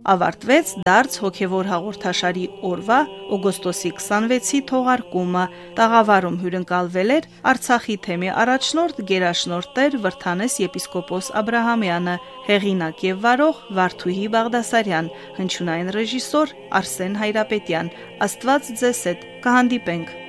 ավարտվեց դարձ հոգևոր հաղորդաշարի օրվա օգոստոսի 26-ի թողարկումը։ Տաղավարում հյուրընկալվել էր Արցախի թեմի առաջնորդ գերաշնորհ Տեր Վրթանես եպիսկոպոս Աբրահամյանը, հեղինակ եւ վարող Վարդուհի Բաղդասարյան, հնչյունային ռեժիսոր Արսեն Հայրապետյան։ Աստված ձեզ հետ, կհանդիպենք։